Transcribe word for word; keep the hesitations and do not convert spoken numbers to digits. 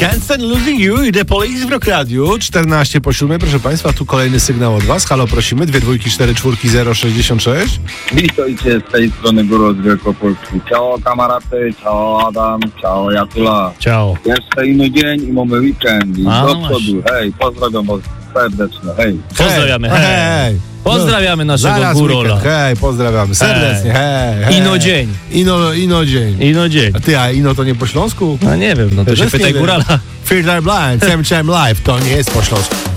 Can't Stand Losing You i The Police w Rock Radiu. czternaście po siódmej, proszę państwa, tu kolejny sygnał od was. Halo, prosimy, dwie dwójki, cztery czwórki, zero sześćdziesiąt sześć. Witajcie z tej strony Góro z Wielkopolski. Ciao kamaraty, ciao Adam, ciao Jatula. Ciao. Jeszcze inny dzień i mamy weekend. I A, do no przodu, hej, pozdrawiam was serdecznie, hej. Pozdrawiamy, hej. hej. Pozdrawiamy naszego Zaraz górola. weekend. Hej, pozdrawiamy serdecznie, hej, hej. Ino dzień. Ino, ino dzień. Ino dzień. A ty, a ino to nie po śląsku? No nie wiem, no to Też się nie pytaj wiem. górala. Fear Blind, Sam Cham Live, to nie jest po śląsku.